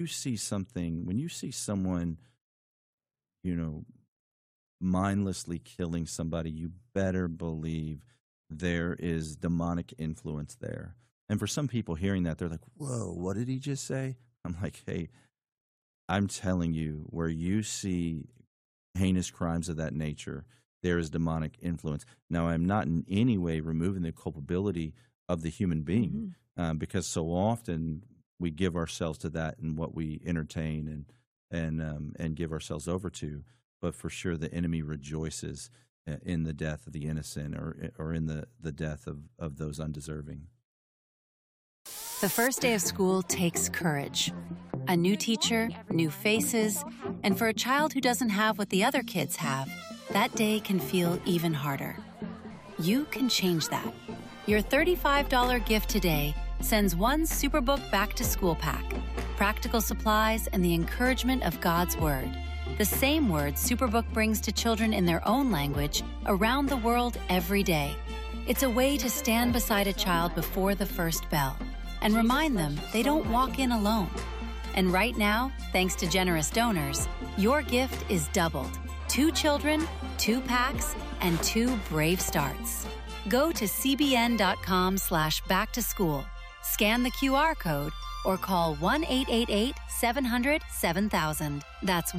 you see something, when you see someone, you know, mindlessly killing somebody, you better believe there is demonic influence there. And for some people hearing that, they're like, whoa, what did he just say? I'm like, hey, I'm telling you, where you see heinous crimes of that nature, there is demonic influence. Now, I'm not in any way removing the culpability of the human being, because so often we give ourselves to that and what we entertain and give ourselves over to. But for sure, the enemy rejoices in the death of the innocent, or in the death of those undeserving. The first day of school takes courage. A new teacher, new faces, and for a child who doesn't have what the other kids have, that day can feel even harder. You can change that. Your $35 gift today sends one Superbook back to school pack, practical supplies, and the encouragement of God's Word. The same word Superbook brings to children in their own language around the world every day. It's a way to stand beside a child before the first bell and remind them they don't walk in alone. And right now, thanks to generous donors, your gift is doubled. 2 children, 2 packs, and 2 brave starts. Go to cbn.com/backtoschool, scan the QR code, or call 1-888-700-7000. That's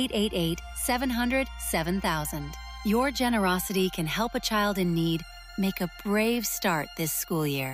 1-888-700-7000. Your generosity can help a child in need make a brave start this school year.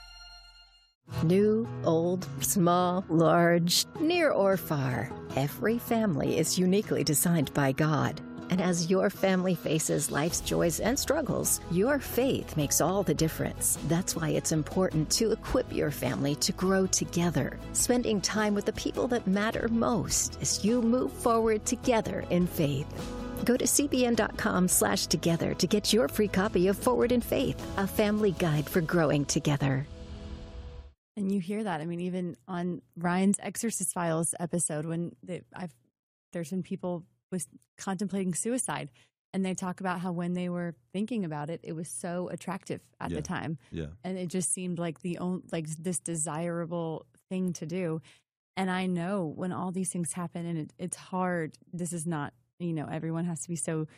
New, old, small, large, near or far, every family is uniquely designed by God. And as your family faces life's joys and struggles, your faith makes all the difference. That's why it's important to equip your family to grow together, spending time with the people that matter most as you move forward together in faith. Go to cbn.com/together to get your free copy of Forward in Faith, a family guide for growing together. And you hear that. I mean, even on Ryan's Exorcist Files episode, when there's been people was contemplating suicide, and they talk about how when they were thinking about it, it was so attractive at the time. Yeah. And it just seemed like this desirable thing to do. And I know when all these things happen, and it's hard, this is not, everyone has to be so,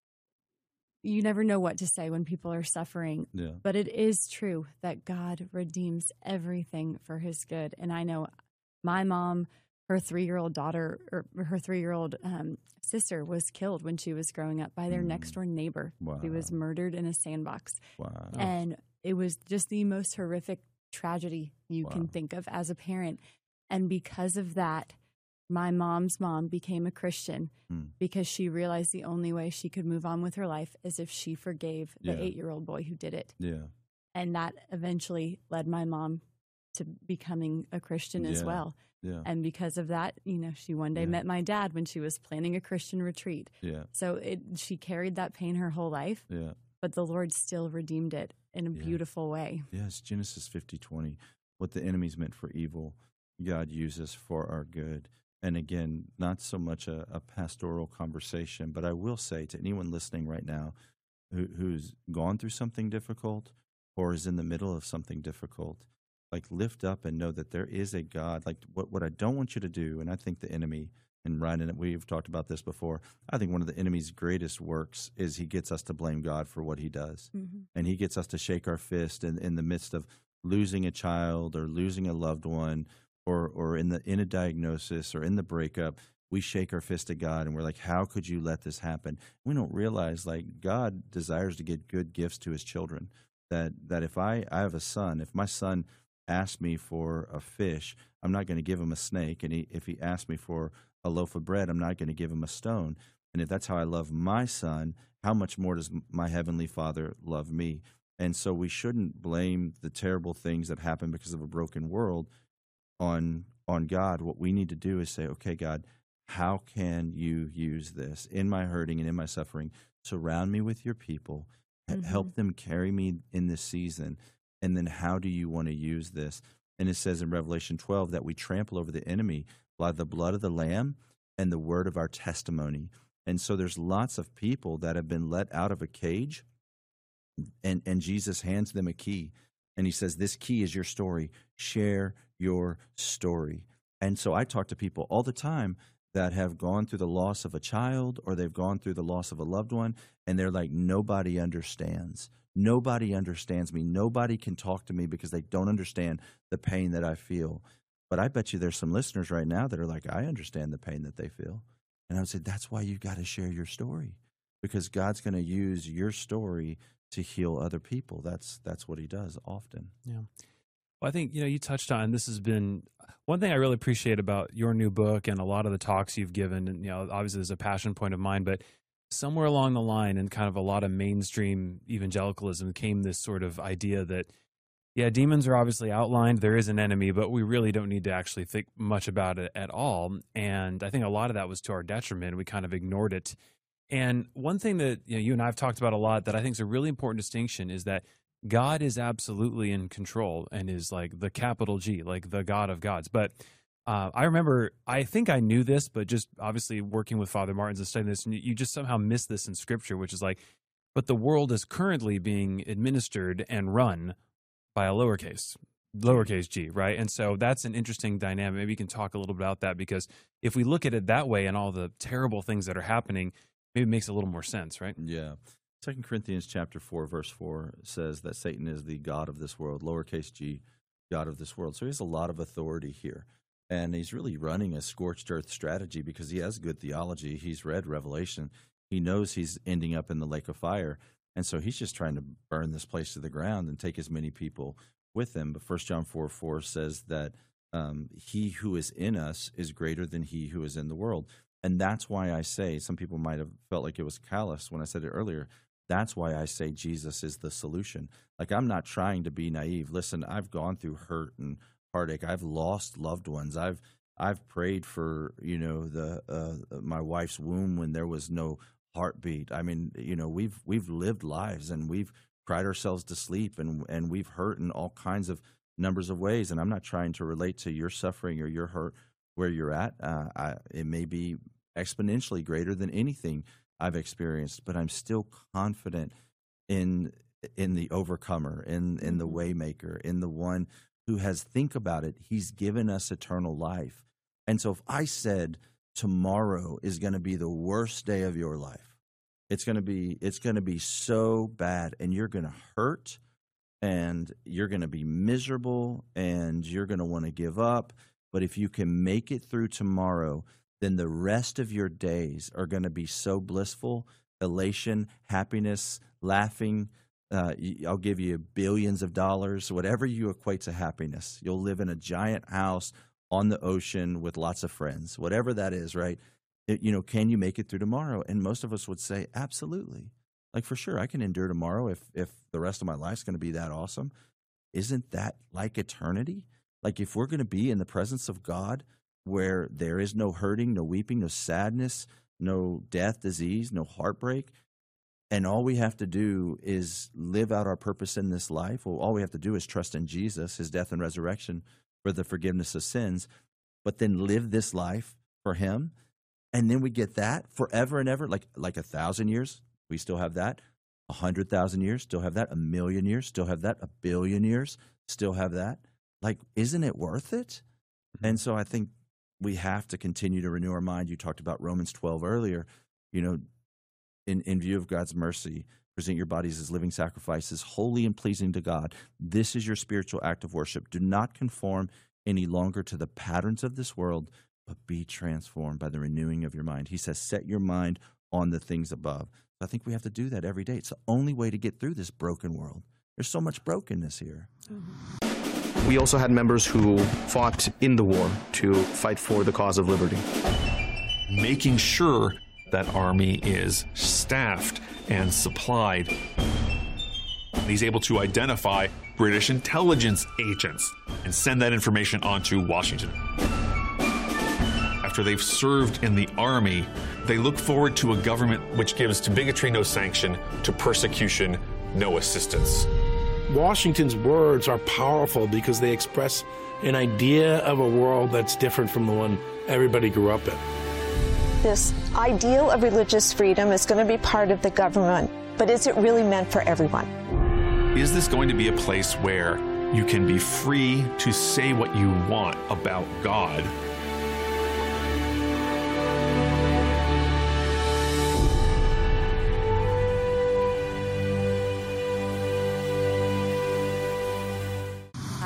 you never know what to say when people are suffering. Yeah. But it is true that God redeems everything for his good. And I know my mom, her 3-year-old daughter, or her 3-year-old sister was killed when she was growing up by their next door neighbor. Wow. She was murdered in a sandbox. Wow. And it was just the most horrific tragedy you can think of as a parent. And because of that, my mom's mom became a Christian because she realized the only way she could move on with her life is if she forgave the 8-year-old boy who did it. Yeah. And that eventually led my mom to becoming a Christian as well. Yeah. And because of that, she one day met my dad when she was planning a Christian retreat. Yeah. So she carried that pain her whole life. Yeah. But the Lord still redeemed it in a beautiful way. Yes, Genesis 50:20. What the enemy's meant for evil, God uses for our good. And again, not so much a pastoral conversation, but I will say to anyone listening right now who's gone through something difficult or is in the middle of something difficult, like lift up and know that there is a God. Like what I don't want you to do, and I think the enemy, and Ryan and we've talked about this before, I think one of the enemy's greatest works is he gets us to blame God for what he does. Mm-hmm. And he gets us to shake our fist in the midst of losing a child or losing a loved one, or in a diagnosis or in the breakup. We shake our fist at God and we're like, how could you let this happen? We don't realize like God desires to get good gifts to his children. That if I have a son, if my son asks me for a fish, I'm not going to give him a snake. And if he asks me for a loaf of bread, I'm not going to give him a stone. And if that's how I love my son, how much more does my heavenly Father love me? And so we shouldn't blame the terrible things that happen because of a broken world on God. What we need to do is say, okay, God, how can you use this in my hurting and in my suffering? Surround me with your people. Help them carry me in this season. And then how do you want to use this? And it says in Revelation 12 that we trample over the enemy by the blood of the Lamb and the word of our testimony. And so there's lots of people that have been let out of a cage, and Jesus hands them a key. And he says, this key is your story. Share your story. And so I talk to people all the time that have gone through the loss of a child, or they've gone through the loss of a loved one, and they're like, nobody understands. Nobody understands me. Nobody can talk to me because they don't understand the pain that I feel. But I bet you there's some listeners right now that are like, I understand the pain that they feel. And I would say, that's why you got to share your story, because God's going to use your story to heal other people. That's what he does often. Yeah. Well, I think, you touched on, this has been one thing I really appreciate about your new book and a lot of the talks you've given. And, obviously there's a passion point of mine, but somewhere along the line in kind of a lot of mainstream evangelicalism came this sort of idea that, yeah, demons are obviously outlined. There is an enemy, but we really don't need to actually think much about it at all. And I think a lot of that was to our detriment. We kind of ignored it. And one thing that you and I have talked about a lot that I think is a really important distinction is that God is absolutely in control and is like the capital G, like the God of gods. But I remember, I think I knew this, but just obviously working with Father Martins and studying this, and you just somehow miss this in Scripture, which is like, but the world is currently being administered and run by a lowercase g, right? And so that's an interesting dynamic. Maybe you can talk a little bit about that, because if we look at it that way and all the terrible things that are happening, maybe it makes a little more sense, right? Yeah. 2 Corinthians chapter 4, verse 4 says that Satan is the god of this world, lowercase g, god of this world. So he has a lot of authority here. And he's really running a scorched earth strategy because he has good theology. He's read Revelation. He knows he's ending up in the lake of fire. And so he's just trying to burn this place to the ground and take as many people with him. But 1 John 4:4 says that he who is in us is greater than he who is in the world. And that's why I say, some people might have felt like it was callous when I said it earlier, that's why I say Jesus is the solution. Like, I'm not trying to be naive. Listen, I've gone through hurt and heartache. I've lost loved ones. I've prayed for, my wife's womb when there was no heartbeat. I mean, we've lived lives, and we've cried ourselves to sleep, and we've hurt in all kinds of numbers of ways. And I'm not trying to relate to your suffering or your hurt where you're at. It may be exponentially greater than anything I've experienced, but I'm still confident in the overcomer, in the waymaker, in the one who has, think about it, he's given us eternal life. And so if I said tomorrow is going to be the worst day of your life, it's going to be so bad, and you're going to hurt, and you're going to be miserable, and you're going to want to give up. But if you can make it through tomorrow, then the rest of your days are going to be so blissful, elation, happiness, laughing. I'll give you billions of dollars, whatever you equate to happiness. You'll live in a giant house on the ocean with lots of friends, whatever that is, right? Can you make it through tomorrow? And most of us would say, absolutely. Like, for sure, I can endure tomorrow if the rest of my life's going to be that awesome. Isn't that like eternity? Like, if we're going to be in the presence of God where there is no hurting, no weeping, no sadness, no death, disease, no heartbreak, and all we have to do is live out our purpose in this life. Well, all we have to do is trust in Jesus, his death and resurrection for the forgiveness of sins, but then live this life for him. And then we get that forever and ever, like 1,000 years, we still have that. 100,000 years, still have that. 1,000,000 years, still have that. 1,000,000,000 years, still have that. Like, isn't it worth it? And so I think we have to continue to renew our mind. You talked about Romans 12 earlier. In view of God's mercy, present your bodies as living sacrifices, holy and pleasing to God. This is your spiritual act of worship. Do not conform any longer to the patterns of this world, but be transformed by the renewing of your mind. He says, set your mind on the things above. I think we have to do that every day. It's the only way to get through this broken world. There's so much brokenness here. We also had members who fought in the war to fight for the cause of liberty. Making sure that army is staffed and supplied. He's able to identify British intelligence agents and send that information on to Washington. After they've served in the army, they look forward to a government which gives to bigotry no sanction, to persecution no assistance. Washington's words are powerful because they express an idea of a world that's different from the one everybody grew up in. This ideal of religious freedom is going to be part of the government, but is it really meant for everyone? Is this going to be a place where you can be free to say what you want about God,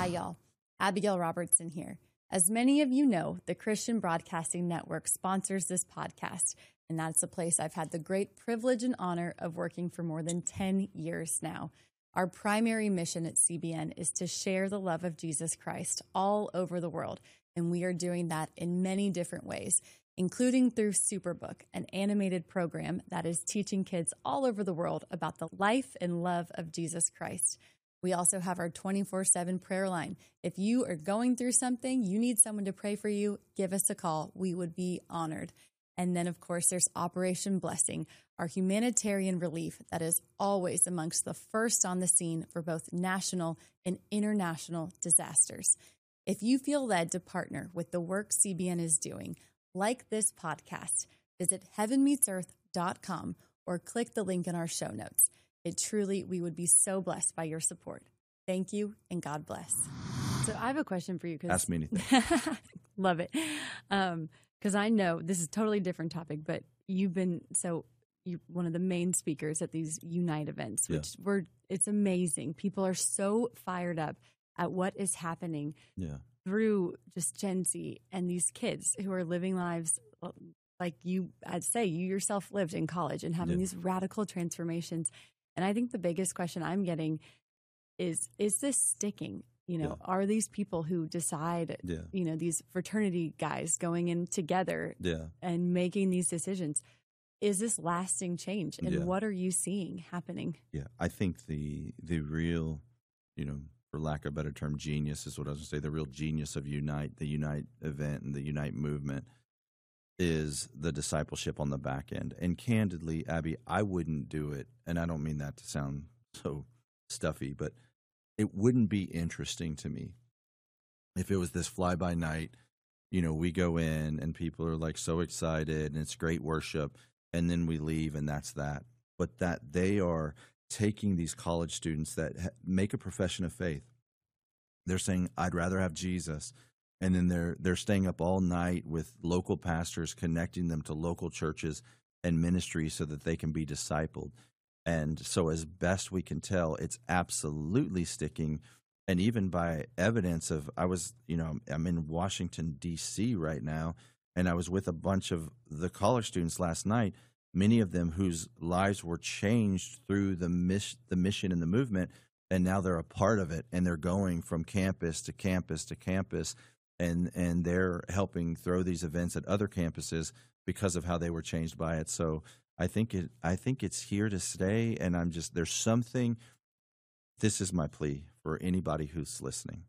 y'all. Abigail Robertson here. As many of you know, the Christian Broadcasting Network sponsors this podcast, and that's a place I've had the great privilege and honor of working for more than 10 years now. Our primary mission at CBN is to share the love of Jesus Christ all over the world, and we are doing that in many different ways, including through Superbook, an animated program that is teaching kids all over the world about the life and love of Jesus Christ. We also have our 24/7 prayer line. If you are going through something, you need someone to pray for you, give us a call. We would be honored. And then, of course, there's Operation Blessing, our humanitarian relief that is always amongst the first on the scene for both national and international disasters. If you feel led to partner with the work CBN is doing, like this podcast, visit heavenmeetsearth.com or click the link in our show notes. We would be so blessed by your support. Thank you, and God bless. So I have a question for you. Ask me anything. Love it. Because I know this is a totally different topic, but you're one of the main speakers at these Unite events, which it's amazing. People are so fired up at what is happening through just Gen Z and these kids who are living lives like I'd say you yourself lived in college and having these radical transformations. And I think the biggest question I'm getting is this sticking? Are these people who decide, these fraternity guys going in together and making these decisions, is this lasting change? And what are you seeing happening? Yeah, I think the real, for lack of a better term, genius is what I was going to say. The real genius of Unite, the Unite event and the Unite movement is the discipleship on the back end. And candidly, Abby, I wouldn't do it, and I don't mean that to sound so stuffy, but it wouldn't be interesting to me if it was this fly-by-night, we go in and people are like so excited and it's great worship, and then we leave and that's that. But that they are taking these college students that make a profession of faith. They're saying, I'd rather have Jesus. And then they're staying up all night with local pastors, connecting them to local churches and ministries so that they can be discipled. And so as best we can tell, it's absolutely sticking. And even by evidence of, I'm in Washington, D.C. right now, and I was with a bunch of the college students last night, many of them whose lives were changed through the mission and the movement, and now they're a part of it, and they're going from campus to campus to campus. And they're helping throw these events at other campuses because of how they were changed by it. So I think it's here to stay. And there's something. This is my plea for anybody who's listening.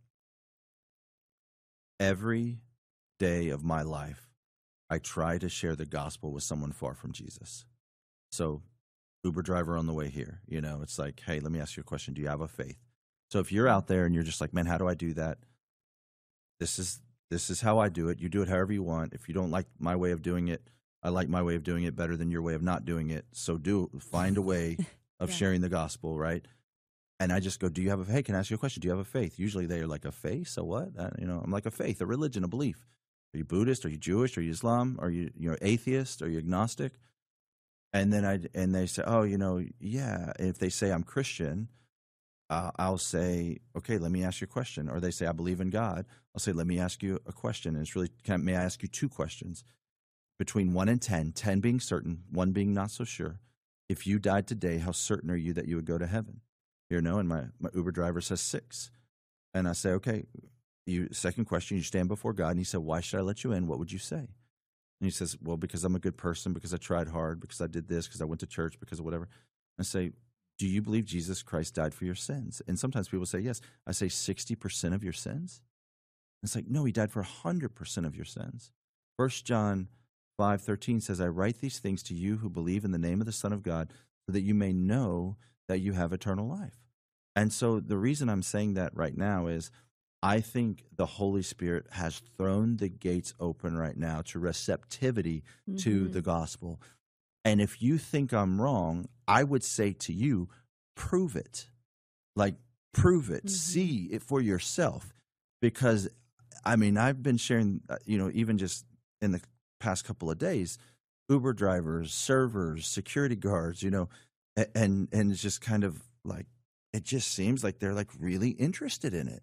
Every day of my life, I try to share the gospel with someone far from Jesus. So Uber driver on the way here, it's like, hey, let me ask you a question. Do you have a faith? So if you're out there and you're just like, man, how do I do that? This is how I do it. You do it however you want. If you don't like my way of doing it, I like my way of doing it better than your way of not doing it. So find a way of sharing the gospel, right? And I just go, do you have a faith? Can I ask you a question? Do you have a faith? Usually they are like, a faith? So what? I'm like, a faith, a religion, a belief. Are you Buddhist? Are you Jewish? Are you Islam? Are you atheist? Are you agnostic? And then they say, oh, yeah. If they say I'm Christian, I'll say, okay, let me ask you a question. Or they say, I believe in God. I'll say, let me ask you a question. And it's really, may I ask you two questions? Between 1 and 10, 10 being certain, 1 being not so sure. If you died today, how certain are you that you would go to heaven? And my Uber driver says 6. And I say, okay, second question, you stand before God. And he said, why should I let you in? What would you say? And he says, well, because I'm a good person, because I tried hard, because I did this, because I went to church, because of whatever. I say, do you believe Jesus Christ died for your sins? And sometimes people say, yes. I say, 60% of your sins? It's like, no, he died for 100% of your sins. 1 John 5:13 says, I write these things to you who believe in the name of the Son of God, so that you may know that you have eternal life. And so the reason I'm saying that right now is I think the Holy Spirit has thrown the gates open right now to receptivity to the gospel. And if you think I'm wrong, I would say to you, prove it. Like, prove it. See it for yourself. Because, I've been sharing, even just in the past couple of days, Uber drivers, servers, security guards, and it's just kind of like, it just seems like they're like really interested in it.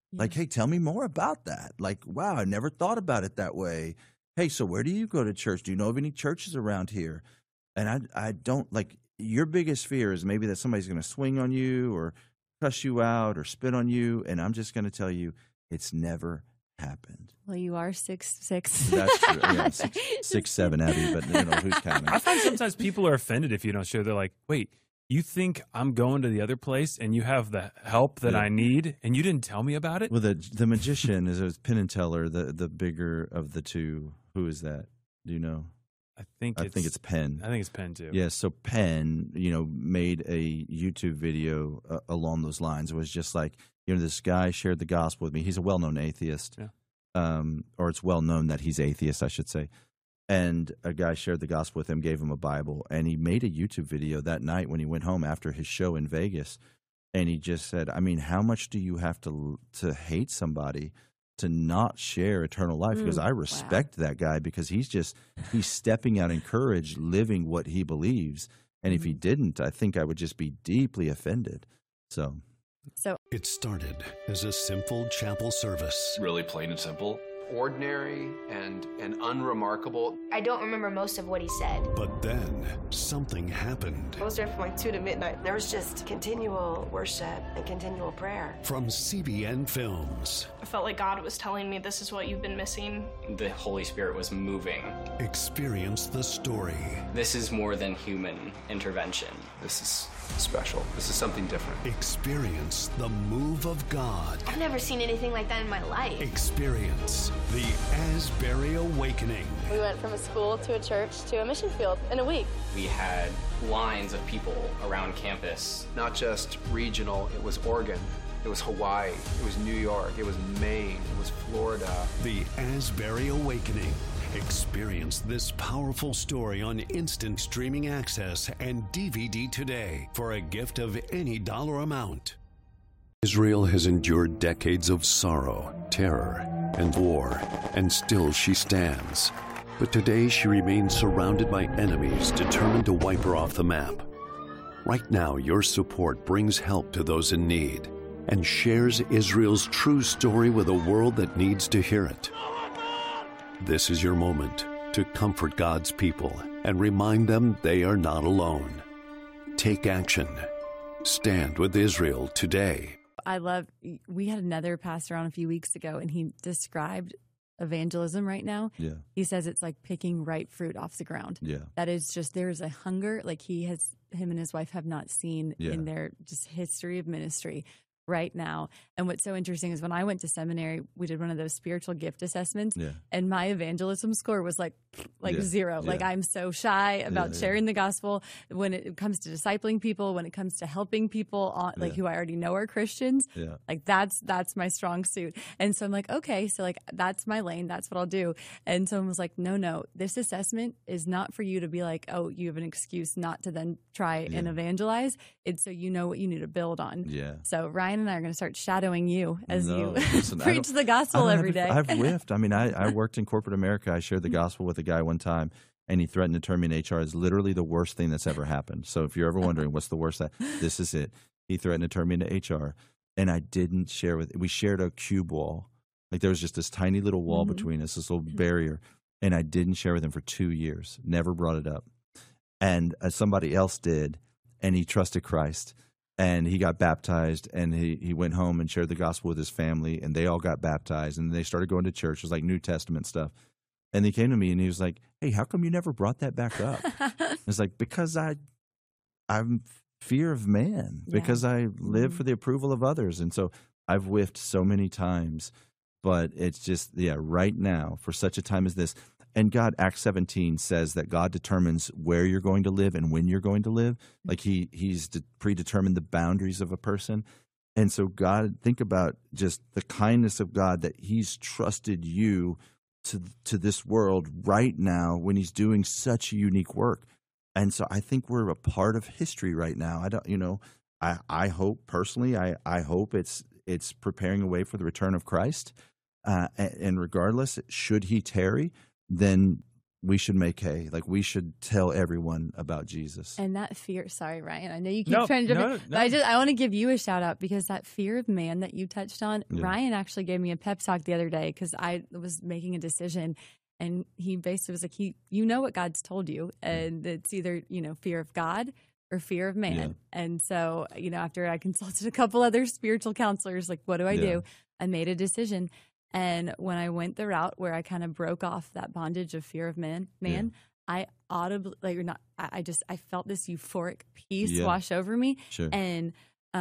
Like, hey, tell me more about that. Like, wow, I never thought about it that way. Hey, so where do you go to church? Do you know of any churches around here? And I don't, like, your biggest fear is maybe that somebody's going to swing on you or cuss you out or spit on you. And I'm just going to tell you, it's never happened. Well, you are 6'6". That's true. Yeah, 6'7", Abby, but who's counting? I find sometimes people are offended if you don't share. They're like, wait, you think I'm going to the other place and you have the help that I need and you didn't tell me about it? Well, the magician is Penn and Teller, the bigger of the two. Who is that? Do you know? I think it's Penn. I think it's Penn too. Yeah, so Penn, made a YouTube video along those lines. It was just like, this guy shared the gospel with me. He's a well-known atheist, or it's well-known that he's atheist, I should say. And a guy shared the gospel with him, gave him a Bible, and he made a YouTube video that night when he went home after his show in Vegas. And he just said, I mean, how much do you have to hate somebody to not share eternal life? Because I respect that guy because he's stepping out in courage, living what he believes. And if he didn't, I think I would just be deeply offended. So it started as a simple chapel service. Really plain and simple. Ordinary and unremarkable. I don't remember most of what he said. But then something happened. I was there from 2 to midnight. There was just continual worship and continual prayer. From CBN Films. I felt like God was telling me, this is what you've been missing. The Holy Spirit was moving. Experience the story. This is more than human intervention. This is special. This is something different. Experience the move of God. I've never seen anything like that in my life. Experience the Asbury Awakening. We went from a school to a church to a mission field in a week. We had lines of people around campus. Not just regional, it was Oregon. It was Hawaii. It was New York. It was Maine. It was Florida. The Asbury Awakening. Experience this powerful story on instant streaming access and DVD today for a gift of any dollar amount. Israel has endured decades of sorrow, terror, and war, and still she stands. But today she remains surrounded by enemies determined to wipe her off the map. Right now, your support brings help to those in need and shares Israel's true story with a world that needs to hear it. This is your moment to comfort God's people and remind them they are not alone. Take action. Stand with Israel today. We had another pastor on a few weeks ago, and he described evangelism right now. Yeah. He says it's like picking ripe fruit off the ground. Yeah. That is just, there's a hunger like him and his wife have not seen in their just history of ministry right now. And what's so interesting is when I went to seminary, we did one of those spiritual gift assessments, and my evangelism score was like 0. Like, I'm so shy about sharing the gospel when it comes to discipling people, when it comes to helping people who I already know are Christians. Like that's my strong suit. And so I'm like, okay, so like that's my lane, that's what I'll do. And someone was like, no, this assessment is not for you to be like, oh, you have an excuse not to then try and evangelize. It's so you know what you need to build on. So Ryan and I are going to start shadowing you as you preach the gospel every day. I've whiffed. I mean, I worked in corporate America. I shared the gospel with a guy one time, and he threatened to turn me in HR. It's literally the worst thing that's ever happened. So if you're ever wondering what's the worst, this is it. He threatened to turn me into HR, and I didn't share with. We shared a cube wall. Like there was just this tiny little wall between us, this little barrier, and I didn't share with him for 2 years. Never brought it up, and somebody else did, and he trusted Christ. And he got baptized, and he went home and shared the gospel with his family, and they all got baptized, and they started going to church. It was like New Testament stuff. And he came to me, and he was like, hey, how come you never brought that back up? It's like, because I'm fear of man, because I live for the approval of others. And so I've whiffed so many times, but it's just, right now, for such a time as this. And God, Acts 17 says that God determines where you're going to live and when you're going to live. Like he's predetermined the boundaries of a person. And so God, think about just the kindness of God that he's trusted you to this world right now when he's doing such unique work. And so I think we're a part of history right now. I hope personally, I hope it's preparing a way for the return of Christ. And regardless, should he tarry, then we should make hay. Like, we should tell everyone about Jesus. And that fear, sorry, Ryan, I know you keep trying to jump in, but I want to give you a shout out, because that fear of man that you touched on, Ryan actually gave me a pep talk the other day, because I was making a decision, and he basically was like, you know what God's told you, and it's either, fear of God or fear of man. Yeah. And so, after I consulted a couple other spiritual counselors, like, what do I do? I made a decision. And when I went the route where I kind of broke off that bondage of fear of man, I audibly, I felt this euphoric peace wash over me. Sure. And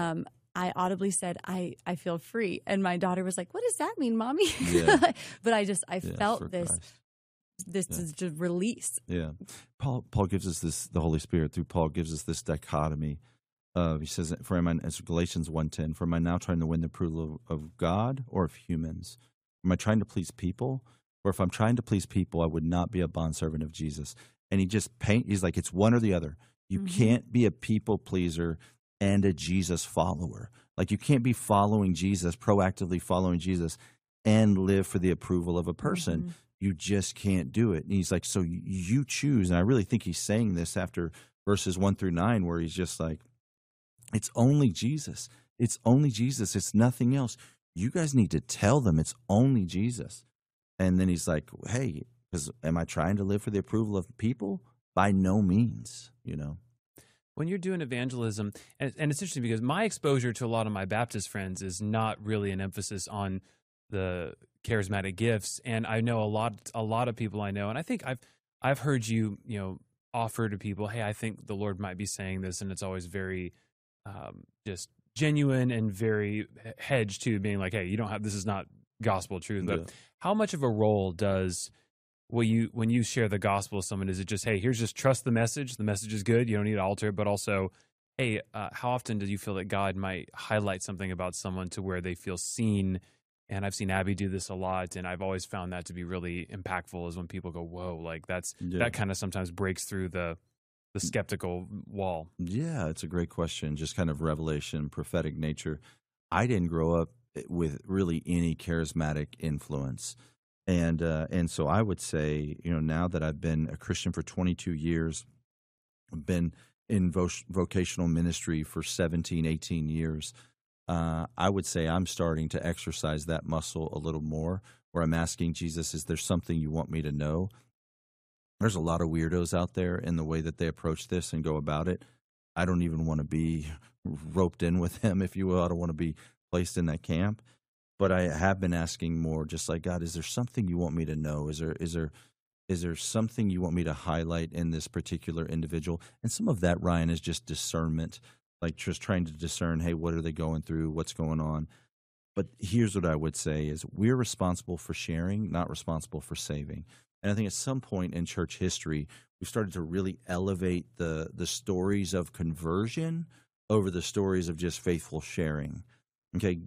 I audibly said, I feel free. And my daughter was like, what does that mean, Mommy? Yeah. But I felt this is just release. Yeah. Paul gives us this, the Holy Spirit through Paul gives us this dichotomy. He says, it's Galatians 1:10, for am I now trying to win the approval of God or of humans? Am I trying to please people? Or if I'm trying to please people, I would not be a bondservant of Jesus. And he's like, it's one or the other. You can't be a people pleaser and a Jesus follower. Like, you can't be following Jesus, proactively following Jesus, and live for the approval of a person. Mm-hmm. You just can't do it. And he's like, so you choose. And I really think he's saying this after verses 1-9, where he's just like, it's only Jesus. It's only Jesus. It's nothing else. You guys need to tell them it's only Jesus. And then he's like, hey, am I trying to live for the approval of people? By no means, When you're doing evangelism, and it's interesting because my exposure to a lot of my Baptist friends is not really an emphasis on the charismatic gifts. And I know a lot of people I know, and I think I've heard you, offer to people, hey, I think the Lord might be saying this, and it's always very just genuine and very hedged to being like, hey, this is not gospel truth. But how much of a role does when you share the gospel with someone, is it just, hey, here's just trust the message is good, you don't need to alter it, but also, hey, how often do you feel that God might highlight something about someone to where they feel seen? And I've seen Abby do this a lot, and I've always found that to be really impactful, is when people go, whoa, like that kind of sometimes breaks through the skeptical wall. Yeah, it's a great question. Just kind of revelation, prophetic nature. I didn't grow up with really any charismatic influence. And so I would say, now that I've been a Christian for 22 years, I've been in vocational ministry for 17, 18 years, I would say I'm starting to exercise that muscle a little more, where I'm asking Jesus, is there something you want me to know? There's a lot of weirdos out there in the way that they approach this and go about it. I don't even want to be roped in with them, if you will. I don't want to be placed in that camp. But I have been asking more, just like, God, is there something you want me to know? Is there something you want me to highlight in this particular individual? And some of that, Ryan, is just discernment, like just trying to discern, hey, what are they going through? What's going on? But here's what I would say is, we're responsible for sharing, not responsible for saving. And I think at some point in church history, we've started to really elevate the stories of conversion over the stories of just faithful sharing. Okay,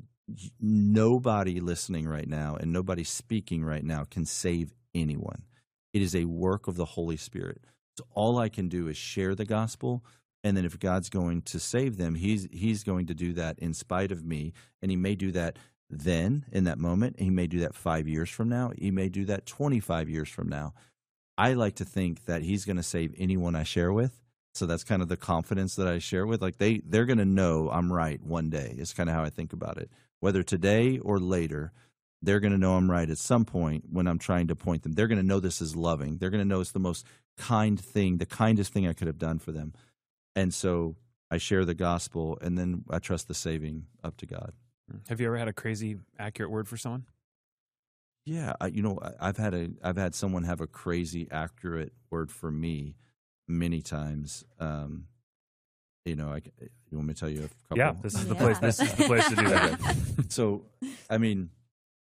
nobody listening right now and nobody speaking right now can save anyone. It is a work of the Holy Spirit. So all I can do is share the gospel, and then if God's going to save them, he's going to do that in spite of me, and he may do that then in that moment. He may do that 5 years from now. He may do that 25 years from now. I like to think that he's going to save anyone I share with. So that's kind of the confidence that I share with. Like they're going to know I'm right one day. It's kind of how I think about it. Whether today or later, they're going to know I'm right at some point when I'm trying to point them. They're going to know this is loving. They're going to know it's the most kind thing, the kindest thing I could have done for them. And so I share the gospel, and then I trust the saving up to God. Have you ever had a crazy accurate word for someone? Yeah, I've had someone have a crazy accurate word for me many times. You want me to tell you a couple? Yeah, this is the place. This is the place to do that. So, I mean,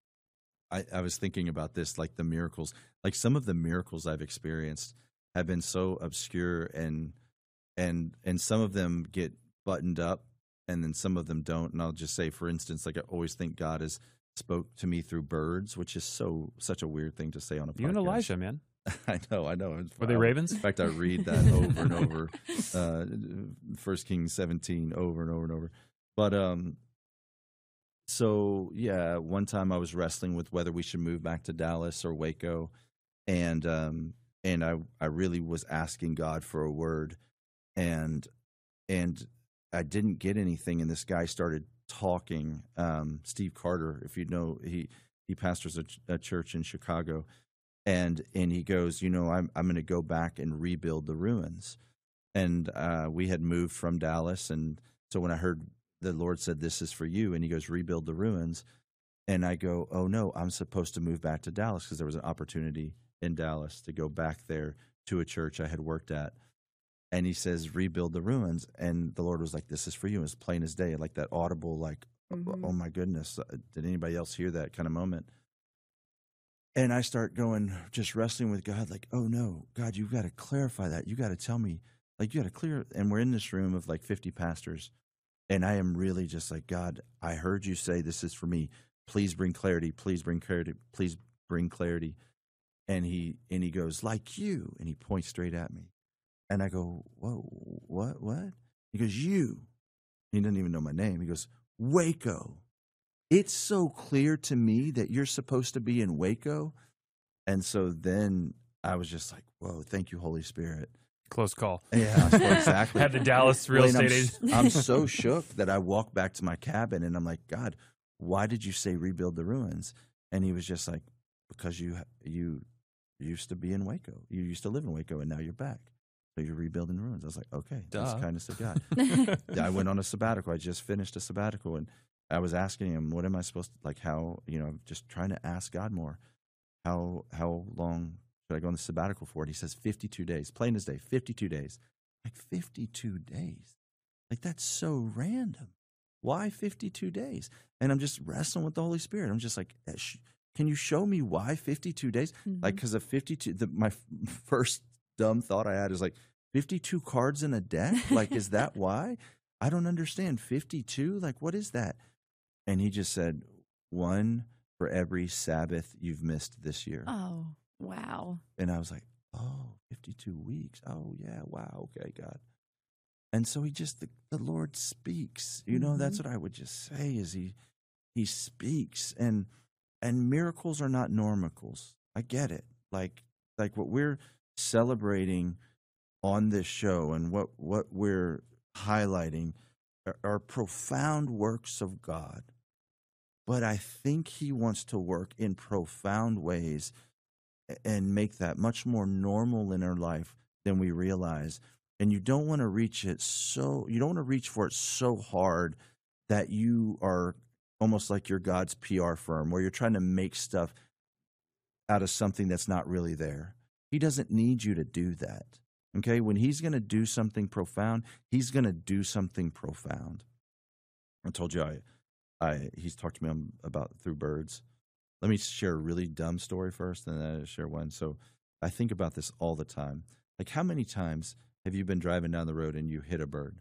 I was thinking about this, like the miracles. Like some of the miracles I've experienced have been so obscure, and some of them get buttoned up, and then some of them don't. And I'll just say, for instance, like I always think God has spoke to me through birds, which is such a weird thing to say on a podcast. You and Elijah, man. I know. Were they ravens? In fact, I read that over and over, 1 Kings 17 over and over and over. But so yeah, one time I was wrestling with whether we should move back to Dallas or Waco, and I really was asking God for a word, and I didn't get anything. And this guy started talking. Steve Carter, if you know, he pastors a church in Chicago, and he goes, I'm going to go back and rebuild the ruins. And we had moved from Dallas, and so when I heard the Lord said, "This is for you," and he goes, "Rebuild the ruins," and I go, "Oh no, I'm supposed to move back to Dallas," because there was an opportunity in Dallas to go back there to a church I had worked at. And he says, "Rebuild the ruins," and the Lord was like, "This is for you." It was plain as day, like that audible, like, "Oh my goodness, did anybody else hear that?" kind of moment. And I start going, just wrestling with God, like, "Oh no, God, you've got to clarify that. You got to tell me, like, you got to clear." And we're in this room of like 50 pastors, and I am really just like, "God, I heard you say this is for me. Please bring clarity. Please bring clarity. Please bring clarity." And he goes, "Like you," and he points straight at me. And I go, "Whoa, what? He goes, "You." He doesn't even know my name. He goes, "Waco. It's so clear to me that you're supposed to be in Waco." And so then I was just like, "Whoa, thank you, Holy Spirit." Close call. Yeah, exactly. Had the Dallas real estate agent. I'm so shook that I walked back to my cabin, and I'm like, "God, why did you say rebuild the ruins?" And he was just like, "Because you used to be in Waco. You used to live in Waco, and now you're back. So you're rebuilding the ruins." I was like, "Okay, that's the kindness of God." I went on a sabbatical. I just finished a sabbatical, and I was asking him, "What am I supposed to, like, how, just trying to ask God more. How long should I go on the sabbatical for?" And he says, 52 days, plain as day, 52 days. Like, 52 days? Like, that's so random. Why 52 days? And I'm just wrestling with the Holy Spirit. I'm just like, can you show me why 52 days? Mm-hmm. Like, because of 52, my first dumb thought I had is like, 52 cards in a deck? Like, is that why? I don't understand. 52? Like, what is that? And he just said, 1 for every Sabbath you've missed this year. Oh, wow. And I was like, 52 weeks. Oh, yeah, wow, okay, God. And so the Lord speaks. That's what I would just say is he speaks. And miracles are not normicals. I get it. Like what we're celebrating on this show and what we're highlighting are profound works of God. But I think he wants to work in profound ways and make that much more normal in our life than we realize. And you don't want to reach for it so hard that you are almost like you're God's PR firm, where you're trying to make stuff out of something that's not really there. He doesn't need you to do that. Okay? When he's going to do something profound, he's going to do something profound. I told you he's talked to me about through birds. Let me share a really dumb story first, and then I'll share one. So I think about this all the time. Like, how many times have you been driving down the road and you hit a bird?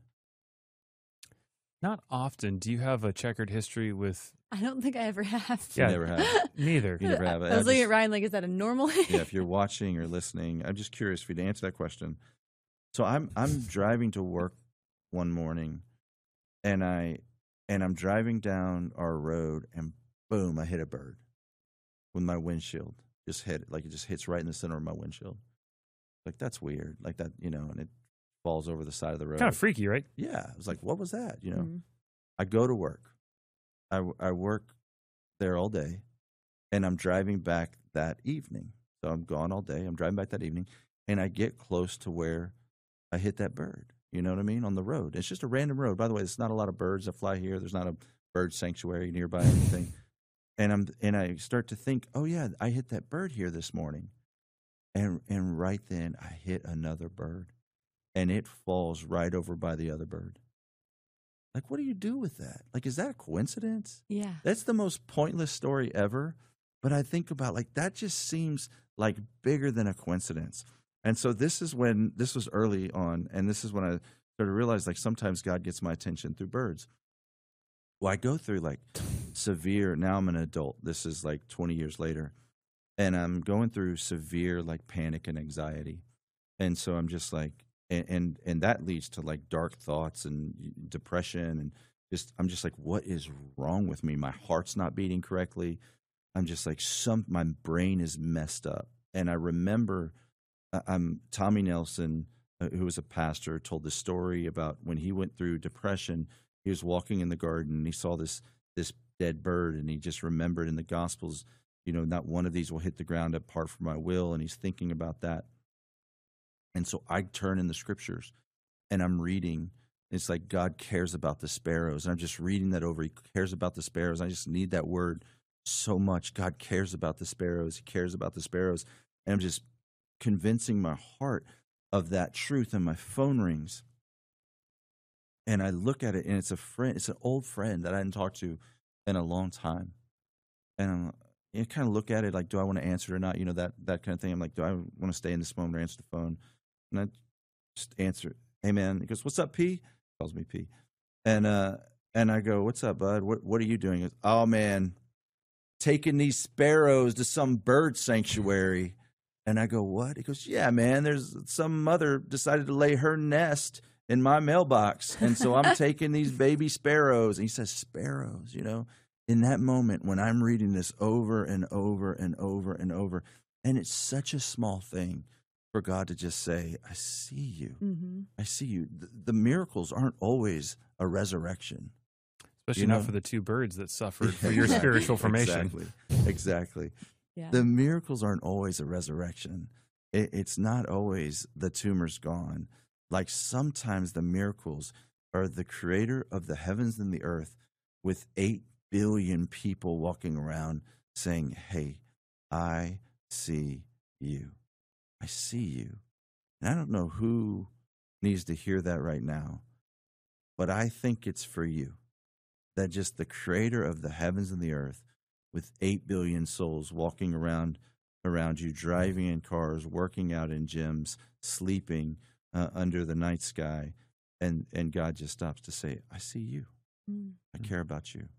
Not often. Do you have a checkered history with? I don't think I ever have. Yeah, you never have. Neither. You never have. I was looking at Ryan like, is that a normal? Yeah, if you're watching or listening, I'm just curious for you to answer that question. So I'm driving to work one morning, and I'm driving down our road, and boom, I hit a bird with my windshield. Just hit it, like it just hits right in the center of my windshield. Like, that's weird, like that, and it falls over the side of the road. Kind of freaky, right? Yeah, I was like, what was that? Mm-hmm. I go to work. I work there all day, and I'm driving back that evening. So I'm gone all day. I'm driving back that evening, and I get close to where I hit that bird. You know what I mean? On the road. It's just a random road. By the way, there's not a lot of birds that fly here. There's not a bird sanctuary nearby or anything. And I start to think, oh yeah, I hit that bird here this morning. And right then I hit another bird, and it falls right over by the other bird. Like, what do you do with that? Like, is that a coincidence? Yeah. That's the most pointless story ever. But I think about, like, that just seems like bigger than a coincidence. And so this was early on, and this is when I started to realize, like, sometimes God gets my attention through birds. Well, I go through, like, severe, now I'm an adult. This is, like, 20 years later. And I'm going through severe, like, panic and anxiety. And so I'm just like, and that leads to, like, dark thoughts and depression. And I'm just like, what is wrong with me? My heart's not beating correctly. I'm just like, my brain is messed up. And I remember Tommy Nelson, who was a pastor, told the story about when he went through depression. He was walking in the garden and he saw this dead bird, and he just remembered in the Gospels, not one of these will hit the ground apart from my will, and he's thinking about that. And so I turn in the scriptures and I'm reading. It's like God cares about the sparrows, and I'm just reading that over. He cares about the sparrows. I just need that word so much. God cares about the sparrows. He cares about the sparrows. And I'm just convincing my heart of that truth, and my phone rings. And I look at it, and it's an old friend that I hadn't talked to in a long time. And I kind of look at it like, do I want to answer it or not? That kind of thing. I'm like, do I want to stay in this moment or answer the phone? And I just answer, hey, man. He goes, what's up, P? He calls me P. And I go, what's up, bud? What are you doing? He goes, oh, man, taking these sparrows to some bird sanctuary. And I go, what? He goes, yeah, man, there's some mother decided to lay her nest in my mailbox. And so I'm taking these baby sparrows. And he says, sparrows, in that moment when I'm reading this over and over and over and over. And it's such a small thing for God to just say, I see you. Mm-hmm. I see you. The miracles aren't always a resurrection. Especially not for the two birds that suffered for your spiritual formation. Exactly. Yeah. The miracles aren't always a resurrection. It's not always the tumor's gone. Like sometimes the miracles are the creator of the heavens and the earth with 8 billion people walking around saying, hey, I see you. I see you. And I don't know who needs to hear that right now, but I think it's for you. That just the creator of the heavens and the earth with 8 billion souls walking around you, driving in cars, working out in gyms, sleeping under the night sky, and God just stops to say, I see you. I care about you.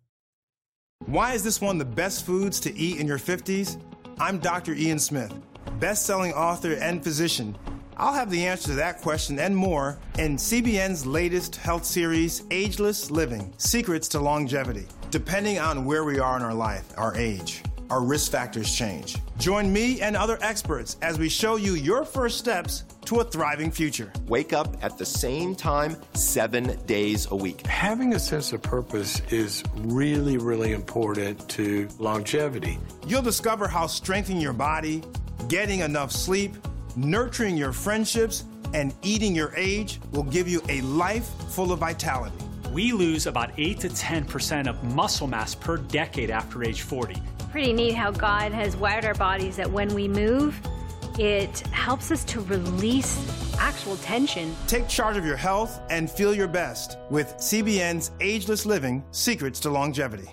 Why is this one of the best foods to eat in your 50s? I'm Dr. Ian Smith, best-selling author and physician. I'll have the answer to that question and more in CBN's latest health series, Ageless Living: Secrets to Longevity. Depending on where we are in our life, our age, our risk factors change. Join me and other experts as we show you your first steps to a thriving future. Wake up at the same time 7 days a week. Having a sense of purpose is really, really important to longevity. You'll discover how strengthening your body, getting enough sleep, nurturing your friendships, and eating your age will give you a life full of vitality. We lose about 8 to 10% of muscle mass per decade after age 40. Pretty neat how God has wired our bodies that when we move, it helps us to release actual tension. Take charge of your health and feel your best with CBN's Ageless Living: Secrets to Longevity.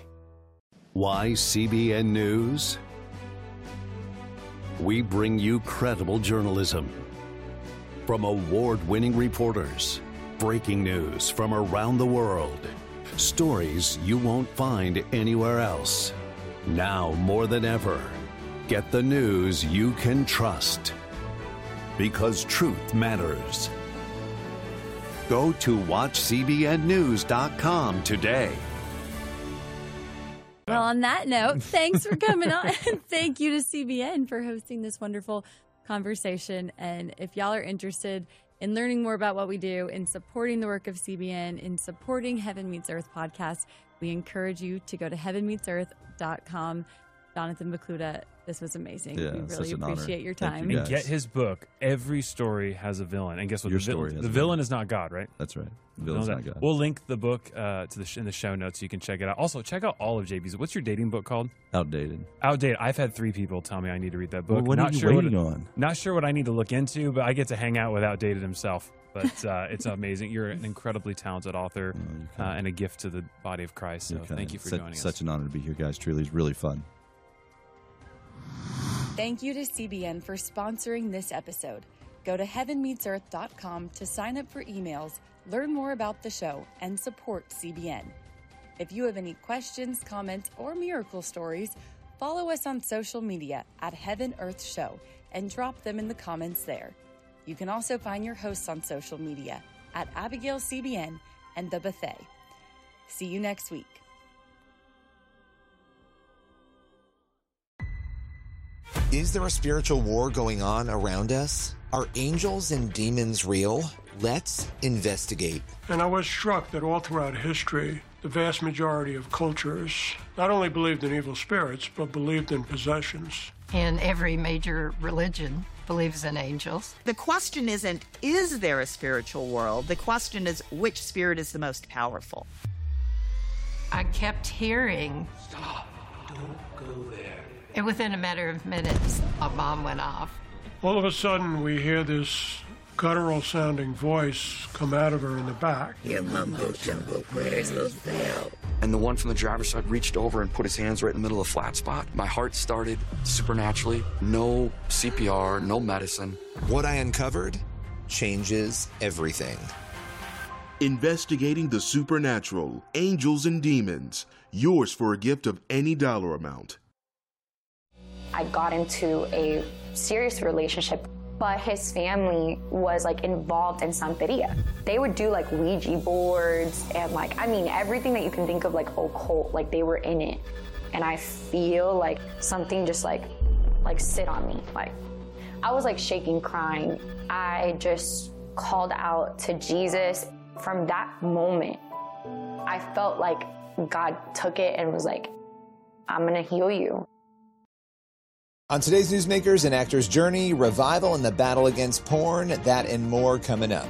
Why CBN News? We bring you credible journalism from award-winning reporters, breaking news from around the world, stories you won't find anywhere else. Now more than ever, get the news you can trust, because truth matters. Go to watchcbnnews.com today. Well, on that note, thanks for coming on. Thank you to CBN for hosting this wonderful conversation. And if y'all are interested in learning more about what we do, in supporting the work of CBN, in supporting Heaven Meets Earth podcast, we encourage you to go to heavenmeetsearth.com. Jonathan Bakluta, this was amazing. Yeah, we really appreciate your time. And get his book. Every story has a villain. And guess what? The villain is not God, right? That's right. The villain's not God. We'll link the book in the show notes so you can check it out. Also, check out all of JB's. What's your dating book called? Outdated. I've had 3 people tell me I need to read that book. Well, what are you waiting on? Not sure what I need to look into, but I get to hang out with Outdated himself. But it's amazing. You're an incredibly talented author and a gift to the body of Christ. So thank you for joining us. Such an honor to be here, guys. Truly, it's really fun. Thank you to CBN for sponsoring this episode. Go to heavenmeetsearth.com to sign up for emails, learn more about the show, and support CBN. If you have any questions, comments, or miracle stories, follow us on social media at Heaven Earth Show and drop them in the comments there. You can also find your hosts on social media at Abigail CBN and The Buffet. See you next week. Is there a spiritual war going on around us? Are angels and demons real? Let's investigate. And I was struck that all throughout history, the vast majority of cultures not only believed in evil spirits, but believed in possessions. And every major religion believes in angels. The question isn't, is there a spiritual world? The question is, which spirit is the most powerful? I kept hearing, "Stop, don't go there." And within a matter of minutes, a bomb went off. All of a sudden, we hear this guttural-sounding voice come out of her in the back. Your mumbo-jumbo prayers will fail. And the one from the driver's side reached over and put his hands right in the middle of the flat spot. My heart started supernaturally. No CPR, no medicine. What I uncovered changes everything. Investigating the supernatural, angels and demons. Yours for a gift of any dollar amount. I got into a serious relationship, but his family was like involved in Santeria. They would do like Ouija boards and everything that you can think of like occult, like they were in it. And I feel like something just like sit on me. Like I was like shaking, crying. I just called out to Jesus. From that moment, I felt like God took it and was like, I'm gonna heal you. On today's Newsmakers, an actor's journey, revival, and the battle against porn, that and more coming up.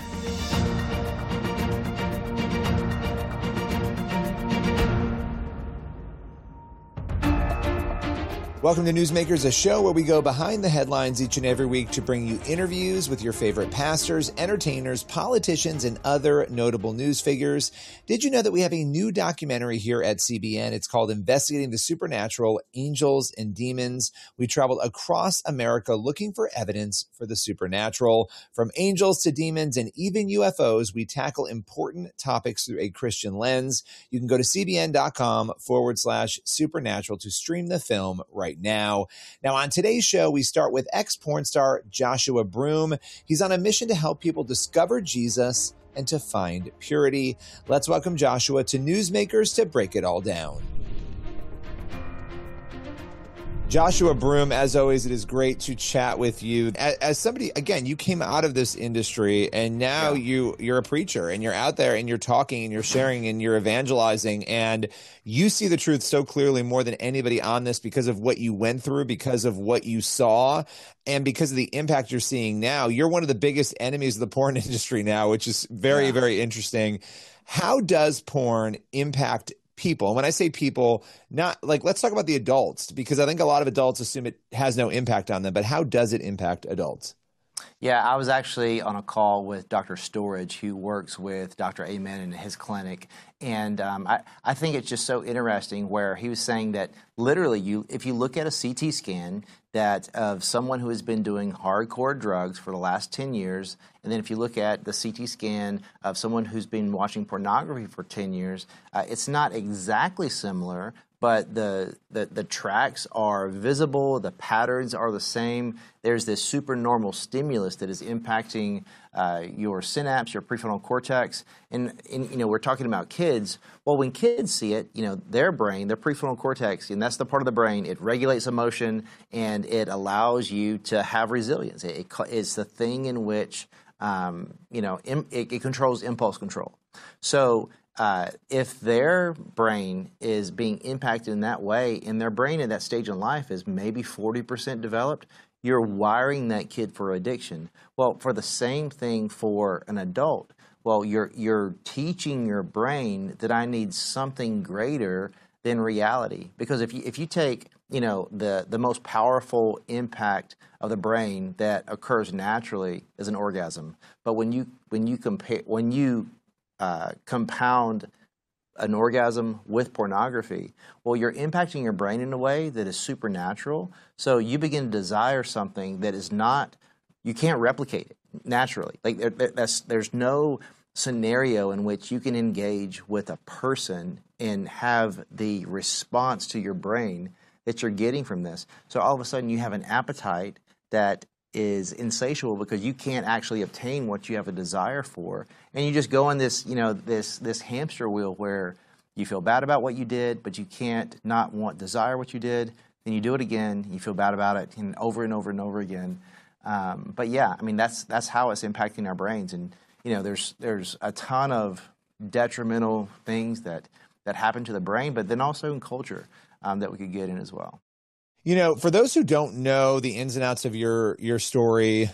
Welcome to Newsmakers, a show where we go behind the headlines each and every week to bring you interviews with your favorite pastors, entertainers, politicians, and other notable news figures. Did you know that we have a new documentary here at CBN? It's called Investigating the Supernatural, Angels and Demons. We traveled across America looking for evidence for the supernatural. From angels to demons and even UFOs, we tackle important topics through a Christian lens. You can go to cbn.com/supernatural to stream the film right now. Now, on today's show, we start with ex-porn star Joshua Broome. He's on a mission to help people discover Jesus and to find purity. Let's welcome Joshua to Newsmakers to break it all down. Joshua Broome, as always, it is great to chat with you. As somebody, again, you came out of this industry and now you're a preacher and you're out there and you're talking and you're sharing and you're evangelizing and you see the truth so clearly more than anybody on this because of what you went through, because of what you saw, and because of the impact you're seeing now. You're one of the biggest enemies of the porn industry now, which is very, very interesting. How does porn impact people? And when I say people, not like, let's talk about the adults, because I think a lot of adults assume it has no impact on them, but how does it impact adults? Yeah, I was actually on a call with Dr. Storage, who works with Dr. Amen in his clinic. And I think it's just so interesting where he was saying that literally if you look at a CT scan that of someone who has been doing hardcore drugs for the last 10 years, and then if you look at the CT scan of someone who's been watching pornography for 10 years, it's not exactly similar, but the tracks are visible, the patterns are the same. There's this supernormal stimulus that is impacting your synapse, your prefrontal cortex. And we're talking about kids. Well, when kids see it, their brain, their prefrontal cortex, and that's the part of the brain, it regulates emotion and it allows you to have resilience. It's the thing in which, it controls impulse control. So if their brain is being impacted in that way, and their brain at that stage in life is maybe 40% developed, you're wiring that kid for addiction. Well, for the same thing for an adult, well, you're teaching your brain that I need something greater than reality. Because if you take the most powerful impact of the brain that occurs naturally is an orgasm, but when you compound an orgasm with pornography, well, you're impacting your brain in a way that is supernatural. So you begin to desire something that is not, you can't replicate it naturally. Like there's no scenario in which you can engage with a person and have the response to your brain that you're getting from this. So all of a sudden you have an appetite that is insatiable because you can't actually obtain what you have a desire for, and you just go in this this hamster wheel where you feel bad about what you did, but you can't not desire what you did. Then you do it again, you feel bad about it, and over and over and over again. But yeah, I mean, that's how it's impacting our brains. And, you know, there's a ton of detrimental things that happen to the brain, but then also in culture that we could get in as well. You know, for those who don't know the ins and outs of your story,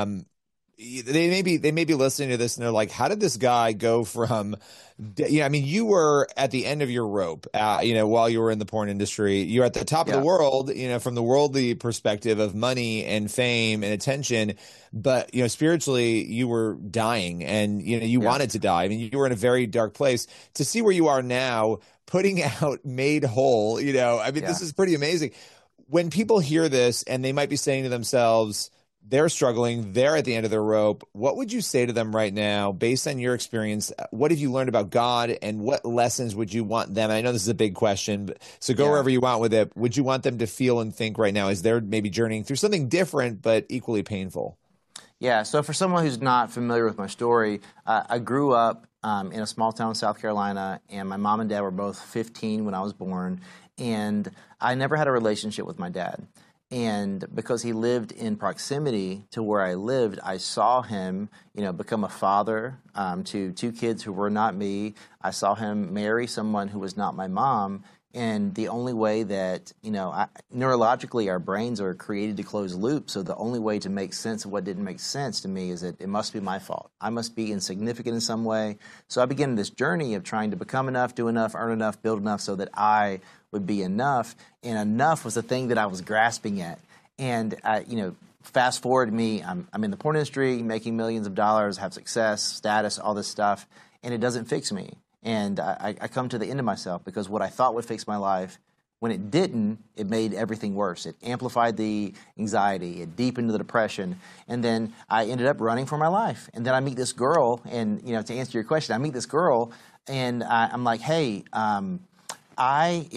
they may be listening to this and they're like, how did this guy go from, you know, I mean, you were at the end of your rope, you know, while you were in the porn industry. You're at the top of the world, you know, from the worldly perspective of money and fame and attention. But, you know, spiritually, you were dying and, you know, you wanted to die. I mean, you were in a very dark place. To see where you are now, putting out Made Whole, you know, I mean, this is pretty amazing. When people hear this and they might be saying to themselves, they're struggling, they're at the end of their rope, what would you say to them right now, based on your experience? What have you learned about God, and what lessons would you want them? I know this is a big question, so go wherever you want with it. Would you want them to feel and think right now as they're maybe journeying through something different but equally painful? Yeah, so for someone who's not familiar with my story, I grew up in a small town in South Carolina, and my mom and dad were both 15 when I was born, and I never had a relationship with my dad. And because he lived in proximity to where I lived, I saw him, you know, become a father to two kids who were not me. I saw him marry someone who was not my mom. And the only way that, you know, neurologically our brains are created to close loops. So the only way to make sense of what didn't make sense to me is that it must be my fault. I must be insignificant in some way. So I began this journey of trying to become enough, do enough, earn enough, build enough so that I would be enough. And enough was the thing that I was grasping at. And, you know, fast forward me, I'm in the porn industry, making millions of dollars, have success, status, all this stuff, and it doesn't fix me. And I come to the end of myself because what I thought would fix my life, when it didn't, it made everything worse. It amplified the anxiety. It deepened the depression. And then I ended up running for my life. And then I meet this girl, and, you know, to answer your question, I meet this girl, and I'm like, hey, I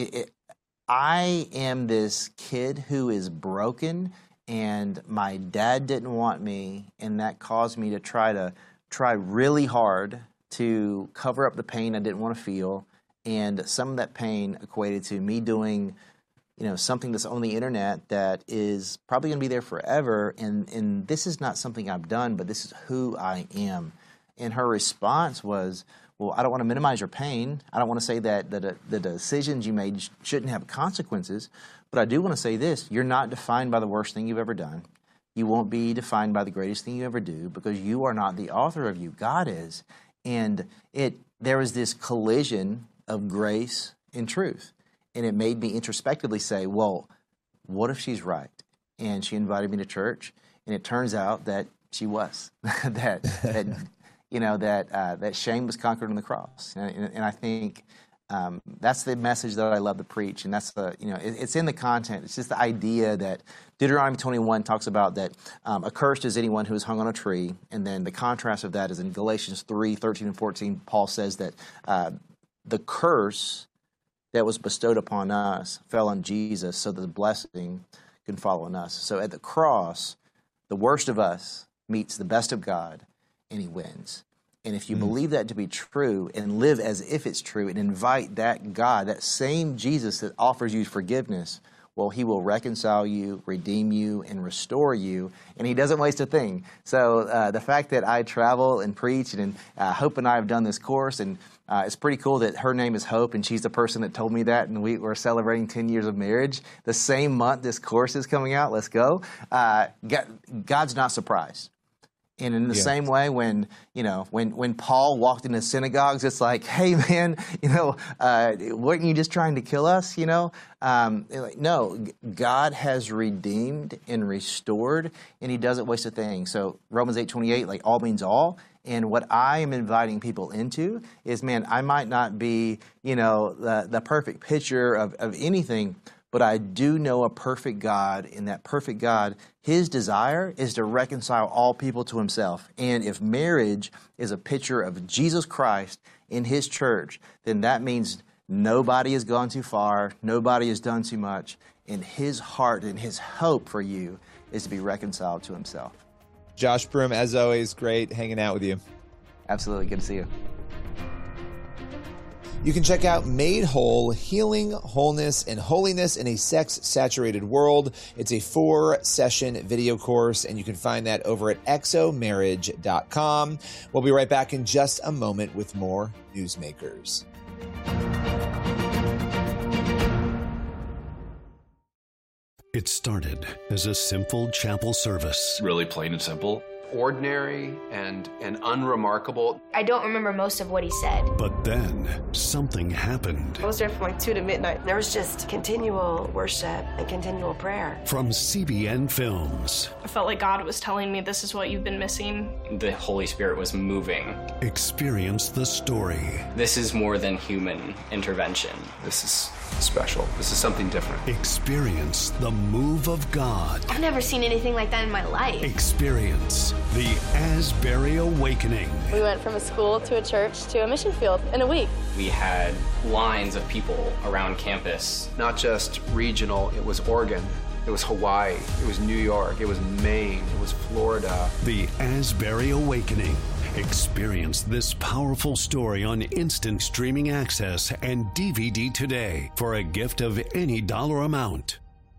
am this kid who is broken, and my dad didn't want me, and that caused me to try really hard to cover up the pain I didn't want to feel. And some of that pain equated to me doing, you know, something that's on the internet that is probably going to be there forever. And this is not something I've done, but this is who I am. And her response was, well, I don't want to minimize your pain. I don't want to say that the decisions you made shouldn't have consequences. But I do want to say this. You're not defined by the worst thing you've ever done. You won't be defined by the greatest thing you ever do, because you are not the author of you. God is. And there was this collision of grace and truth. And it made me introspectively say, well, what if she's right? And she invited me to church, and it turns out that she was. that you know, that shame was conquered on the cross. And I think that's the message that I love to preach. And that's the, you know, it's in the content. It's just the idea that Deuteronomy 21 talks about that accursed is anyone who is hung on a tree. And then the contrast of that is in Galatians 3:13 and 14, Paul says that the curse that was bestowed upon us fell on Jesus so that the blessing can fall on us. So at the cross, the worst of us meets the best of God, and he wins. And if you believe that to be true and live as if it's true and invite that God, that same Jesus that offers you forgiveness, well, he will reconcile you, redeem you, and restore you, and he doesn't waste a thing. So the fact that I travel and preach, and Hope and I have done this course, and it's pretty cool that her name is Hope, and she's the person that told me that, and we're celebrating 10 years of marriage. The same month this course is coming out, let's go. God's not surprised. And in the same way, when Paul walked into synagogues, it's like, hey, man, weren't you just trying to kill us? No, God has redeemed and restored, and he doesn't waste a thing. So Romans 8:28, like, all means all. And what I am inviting people into is, man, I might not be, the perfect picture of anything, but I do know a perfect God, and that perfect God, his desire is to reconcile all people to himself. And if marriage is a picture of Jesus Christ in his church, then that means nobody has gone too far, nobody has done too much, and his heart and his hope for you is to be reconciled to himself. Josh Broome, as always, great hanging out with you. Absolutely. Good to see you. You can check out Made Whole, Healing, Wholeness, and Holiness in a Sex-Saturated World. It's a 4-session video course, and you can find that over at exomarriage.com. We'll be right back in just a moment with more Newsmakers. It started as a simple chapel service. Really plain and simple. Ordinary and unremarkable. I don't remember most of what he said. But then something happened. I was there from like 2 to midnight. There was just continual worship and continual prayer. From CBN Films. I felt like God was telling me this is what you've been missing. The Holy Spirit was moving. Experience the story. This is more than human intervention. This is special. This is something different. Experience the move of God. I've never seen anything like that in my life. Experience the Asbury Awakening. We went from a school to a church to a mission field in a week. We had lines of people around campus. Not just regional, it was Oregon. It was Hawaii. It was New York. It was Maine. It was Florida. The Asbury Awakening. Experience this powerful story on instant streaming access and DVD today for a gift of any dollar amount.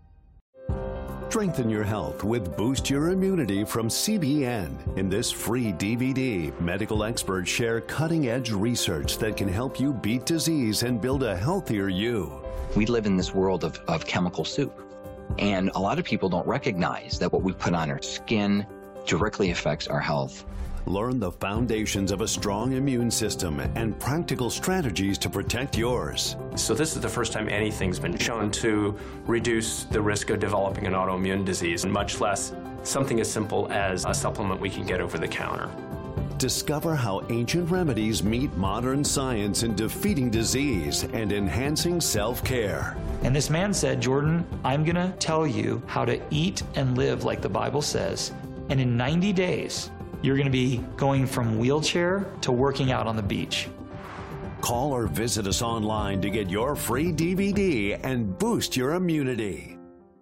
Strengthen your health with Boost Your Immunity from CBN. In this free DVD, medical experts share cutting-edge research that can help you beat disease and build a healthier you. We live in this world of chemical soup, and a lot of people don't recognize that what we put on our skin directly affects our health. Learn the foundations of a strong immune system and practical strategies to protect yours. So this is the first time anything's been shown to reduce the risk of developing an autoimmune disease, much less something as simple as a supplement we can get over the counter. Discover how ancient remedies meet modern science in defeating disease and enhancing self-care. And this man said, Jordan, I'm going to tell you how to eat and live like the Bible says. And in 90 days, you're going to be going from wheelchair to working out on the beach. Call or visit us online to get your free DVD and boost your immunity.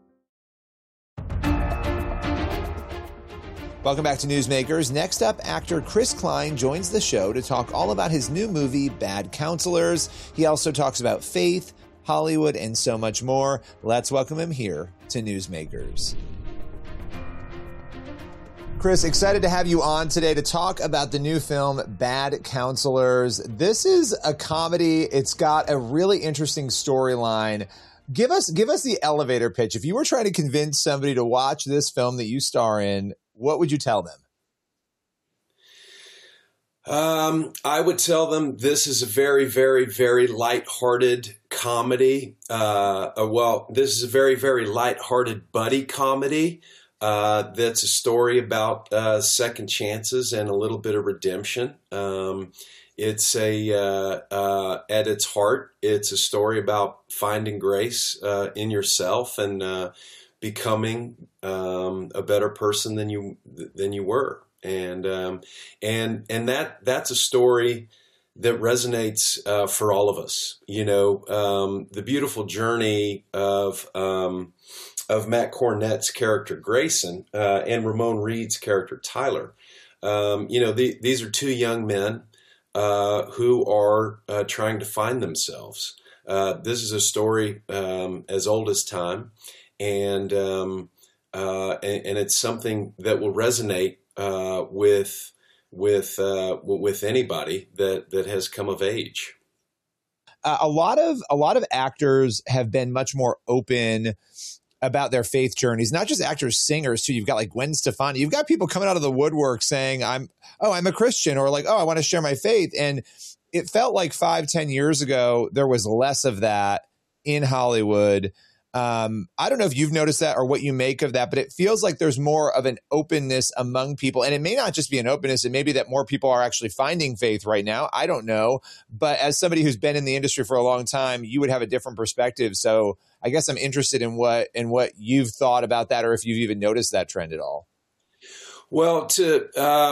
Welcome back to Newsmakers. Next up, actor Chris Klein joins the show to talk all about his new movie, Bad Counselors. He also talks about faith, Hollywood, and so much more. Let's welcome him here to Newsmakers. Chris, excited to have you on today to talk about the new film, Bad Counselors. This is a comedy. It's got a really interesting storyline. Give us the elevator pitch. If you were trying to convince somebody to watch this film that you star in, what would you tell them? I would tell them this is a very, very, very lighthearted comedy. This is a very, very lighthearted buddy comedy. That's a story about second chances and a little bit of redemption. It's at its heart, it's a story about finding grace in yourself and becoming a better person than you were, and that's a story that resonates for all of us. You know, the beautiful journey of Matt Cornett's character Grayson and Ramon Reed's character Tyler. These are two young men who are trying to find themselves. This is a story as old as time, and it's something that will resonate with anybody that has come of age. A lot of actors have been much more open about their faith journeys, not just actors, singers too. You've got like Gwen Stefani. You've got people coming out of the woodwork saying, I'm a Christian, or like, I want to share my faith. And it felt like 5-10 years ago, there was less of that in Hollywood. I don't know if you've noticed that or what you make of that, but it feels like there's more of an openness among people. And it may not just be an openness. It may be that more people are actually finding faith right now. I don't know. But as somebody who's been in the industry for a long time, you would have a different perspective. So I guess I'm interested in what you've thought about that, or if you've even noticed that trend at all. Well,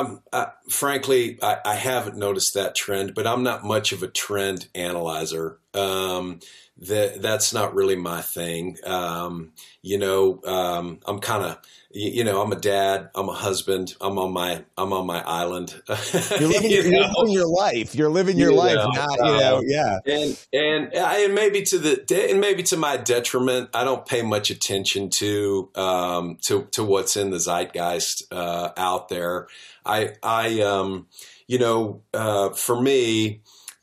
frankly, I haven't noticed that trend, but I'm not much of a trend analyzer. That's not really my thing. I'm kind of, I'm a dad, I'm a husband, I'm on my island. You're living your life. You're living your life, not, yeah. And maybe to my detriment, I don't pay much attention to what's in the zeitgeist out there. For me,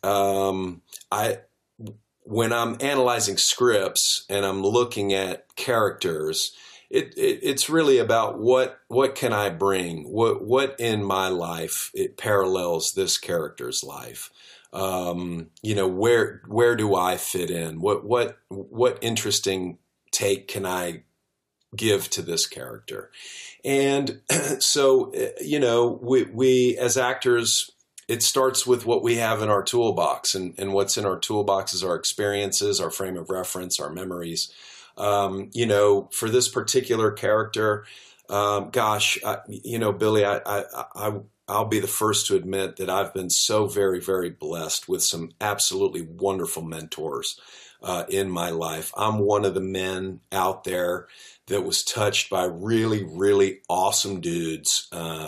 when I'm analyzing scripts and I'm looking at characters, it's really about what can I bring? What in my life it parallels this character's life? Where do I fit in? What interesting take can I give to this character? And so, we as actors, it starts with what we have in our toolbox, and what's in our toolbox is our experiences, our frame of reference, our memories. For this particular character, Billy, I'll be the first to admit that I've been so very, very blessed with some absolutely wonderful mentors in my life. I'm one of the men out there that was touched by really, really awesome dudes,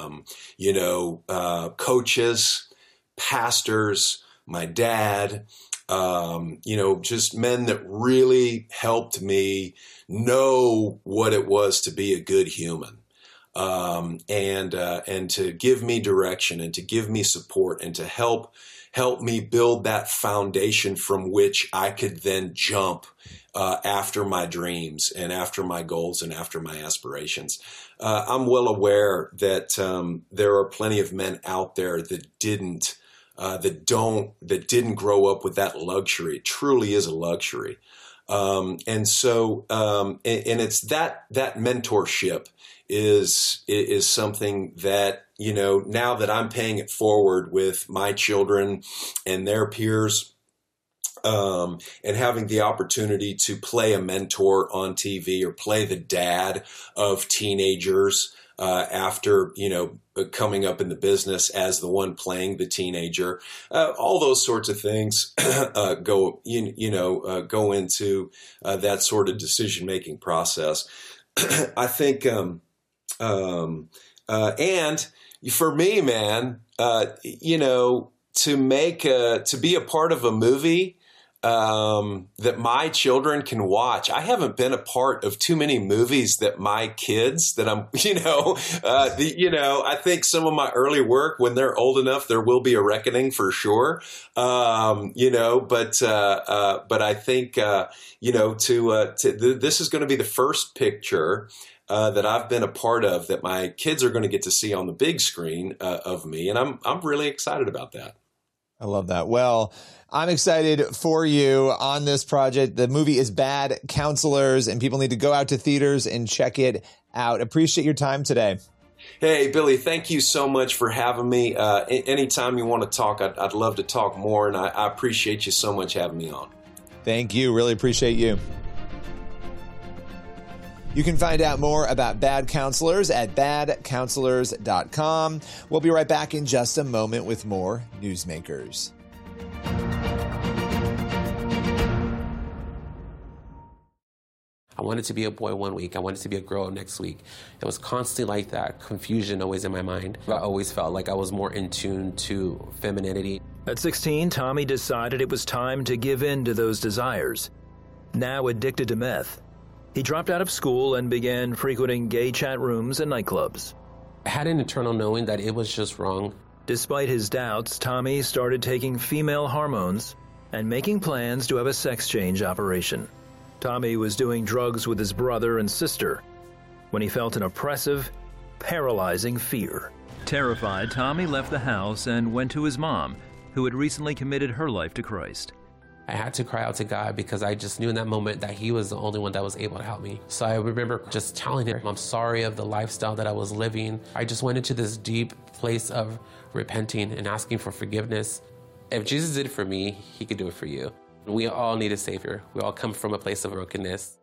coaches, pastors, my dad, just men that really helped me know what it was to be a good human, and to give me direction and to give me support and to help me build that foundation from which I could then jump after my dreams and after my goals and after my aspirations. I'm well aware that there are plenty of men out there that didn't grow up with that luxury. It truly is a luxury. And it's that mentorship is something that, now that I'm paying it forward with my children and their peers, and having the opportunity to play a mentor on TV or play the dad of teenagers, after, coming up in the business as the one playing the teenager, all those sorts of things go into that sort of decision-making process. I think, and for me, man, to be a part of a movie that my children can watch. I haven't been a part of too many movies that my kids that I'm, I think some of my early work, when they're old enough, there will be a reckoning for sure. But I think, this is going to be the first picture that I've been a part of that my kids are going to get to see on the big screen of me. And I'm really excited about that. I love that. Well, I'm excited for you on this project. The movie is Bad Counselors, and people need to go out to theaters and check it out. Appreciate your time today. Hey, Billy, thank you so much for having me. Anytime you want to talk, I'd love to talk more, and I appreciate you so much having me on. Thank you. Really appreciate you. You can find out more about Bad Counselors at badcounselors.com. We'll be right back in just a moment with more Newsmakers. I wanted to be a boy one week. I wanted to be a girl next week. It was constantly like that, confusion always in my mind. I always felt like I was more in tune to femininity. At 16, Tommy decided it was time to give in to those desires. Now addicted to meth, he dropped out of school and began frequenting gay chat rooms and nightclubs. I had an internal knowing that it was just wrong. Despite his doubts, Tommy started taking female hormones and making plans to have a sex change operation. Tommy was doing drugs with his brother and sister when he felt an oppressive, paralyzing fear. Terrified, Tommy left the house and went to his mom, who had recently committed her life to Christ. I had to cry out to God because I just knew in that moment that He was the only one that was able to help me. So I remember just telling Him, I'm sorry of the lifestyle that I was living. I just went into this deep place of repenting and asking for forgiveness. If Jesus did it for me, He could do it for you. We all need a Savior. We all come from a place of brokenness.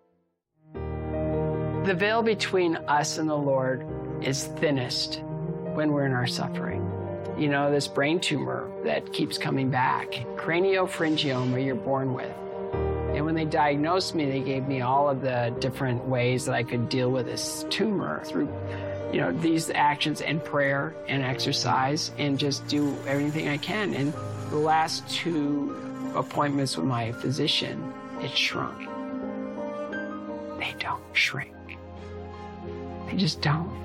The veil between us and the Lord is thinnest when we're in our suffering. You know, this brain tumor that keeps coming back. Craniopharyngioma you're born with. And when they diagnosed me, they gave me all of the different ways that I could deal with this tumor through, you know, these actions and prayer and exercise and just do everything I can. And the last 2 appointments with my physician, it shrunk. They don't shrink. They just don't.